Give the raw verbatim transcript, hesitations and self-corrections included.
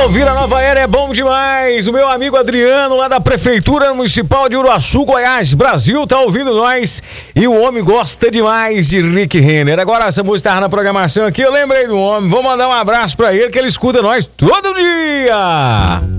Ouvir a Nova Era é bom demais. O meu amigo Adriano, lá da Prefeitura Municipal de Uruaçu, Goiás, Brasil, tá ouvindo nós. E o homem gosta demais de Rick Renner. Agora essa música tava na programação aqui, eu lembrei do homem. Vou mandar um abraço pra ele, que ele escuta nós todo dia.